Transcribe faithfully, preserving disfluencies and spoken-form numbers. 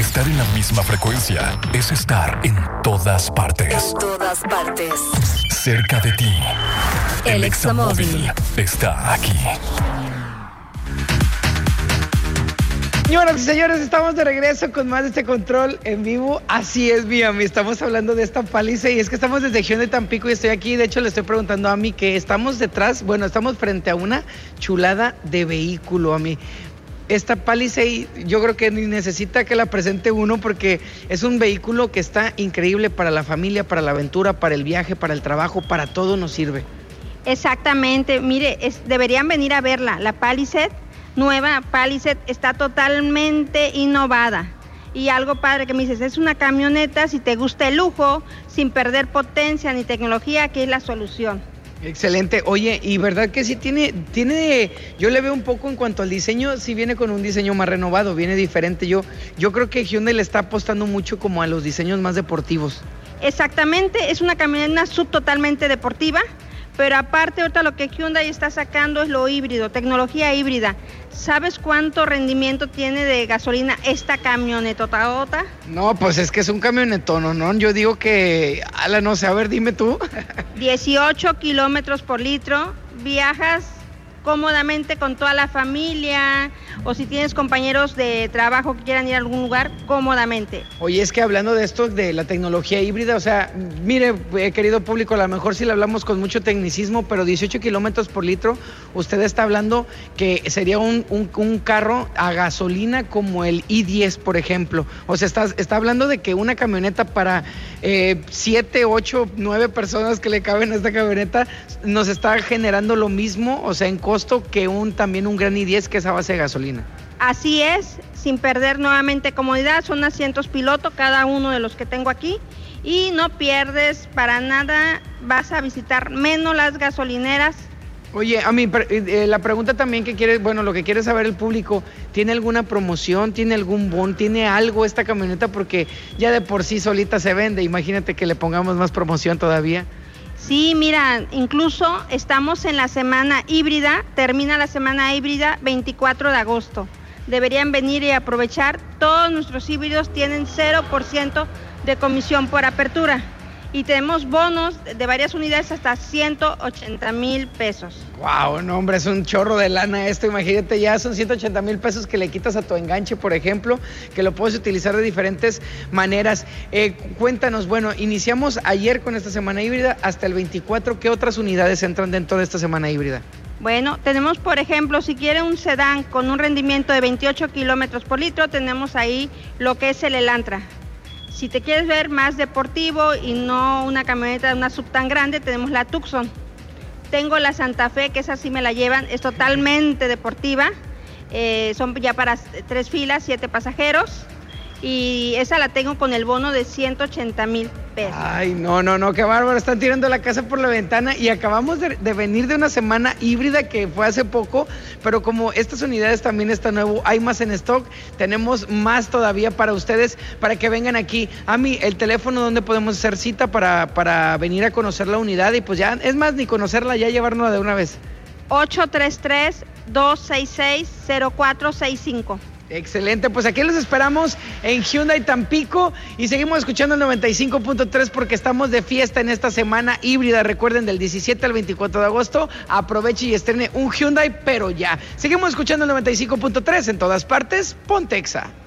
Estar en la misma frecuencia es estar en todas partes. En todas partes. Cerca de ti. El El Examóvil Examóvil está aquí. Señoras y señores, estamos de regreso con más de este control en vivo. Así es, mi Ami, estamos hablando de esta Palisade y es que estamos desde Hyundai Tampico y estoy aquí. De hecho, le estoy preguntando a Ami que estamos detrás, bueno, estamos frente a una chulada de vehículo, Ami. Esta Palisade yo creo que ni necesita que la presente uno porque es un vehículo que está increíble para la familia, para la aventura, para el viaje, para el trabajo, para todo nos sirve. Exactamente, mire, es, deberían venir a verla. La Palisade, nueva Palisade, está totalmente innovada. Y algo padre que me dices, es una camioneta, si te gusta el lujo, sin perder potencia ni tecnología, que es la solución. Excelente. Oye, y verdad que sí tiene, tiene, yo le veo un poco en cuanto al diseño, sí viene con un diseño más renovado, viene diferente. Yo, yo creo que Hyundai le está apostando mucho como a los diseños más deportivos. Exactamente, es una camioneta sub totalmente deportiva, pero aparte ahorita lo que Hyundai está sacando es lo híbrido, tecnología híbrida. ¿Sabes cuánto rendimiento tiene de gasolina esta camionetota? No, pues es que es un camionetón, ¿no? Yo digo que, ala, no sé, a ver, dime tú. dieciocho kilómetros por litro, viajas cómodamente con toda la familia o si tienes compañeros de trabajo que quieran ir a algún lugar, cómodamente. Oye, es que hablando de esto, de la tecnología híbrida, o sea, mire, eh, querido público, a lo mejor sí le hablamos con mucho tecnicismo, pero dieciocho kilómetros por litro, usted está hablando que sería un, un, un carro a gasolina como el i diez, por ejemplo. O sea, está, está hablando de que una camioneta para eh, siete, ocho, nueve personas que le caben a esta camioneta nos está generando lo mismo, o sea, en costo que un también un gran i diez que es a base de gasolina. Así es, sin perder nuevamente comodidad, son asientos piloto cada uno de los que tengo aquí y no pierdes para nada, vas a visitar menos las gasolineras. Oye, a mí eh, la pregunta también que quiere, bueno, lo que quiere saber el público, ¿tiene alguna promoción, tiene algún bon, tiene algo esta camioneta? Porque ya de por sí solita se vende, imagínate que le pongamos más promoción todavía. Sí, mira, incluso estamos en la semana híbrida, termina la semana híbrida veinticuatro de agosto. Deberían venir y aprovechar, todos nuestros híbridos tienen cero por ciento de comisión por apertura y tenemos bonos de varias unidades hasta ciento ochenta mil pesos. Wow, no hombre, es un chorro de lana esto, imagínate, ya son ciento ochenta mil pesos que le quitas a tu enganche, por ejemplo, que lo puedes utilizar de diferentes maneras. Eh, cuéntanos, bueno, iniciamos ayer con esta semana híbrida hasta el veinticuatro, ¿qué otras unidades entran dentro de esta semana híbrida? Bueno, tenemos por ejemplo, si quiere un sedán con un rendimiento de veintiocho kilómetros por litro, tenemos ahí lo que es el Elantra. Si te quieres ver más deportivo y no una camioneta, una sub tan grande, tenemos la Tucson. Tengo la Santa Fe, que esa sí me la llevan, es totalmente deportiva. Eh, son ya para tres filas, siete pasajeros. Y esa la tengo con el bono de ciento ochenta mil pesos. Ay, no, no, no, qué bárbaro, están tirando la casa por la ventana y acabamos de, de venir de una semana híbrida que fue hace poco, pero como estas unidades también están nuevo, hay más en stock, tenemos más todavía para ustedes, para que vengan aquí. Ami, el teléfono donde podemos hacer cita para, para venir a conocer la unidad y pues ya, es más, ni conocerla, ya llevárnosla de una vez. ocho tres tres, dos seis seis, cero cuatro seis cinco. Excelente, pues aquí los esperamos en Hyundai Tampico y seguimos escuchando el noventa y cinco punto tres porque estamos de fiesta en esta semana híbrida. Recuerden, del diecisiete al veinticuatro de agosto, aproveche y estrene un Hyundai, pero ya. Seguimos escuchando el noventa y cinco punto tres en todas partes, Ponte Exa.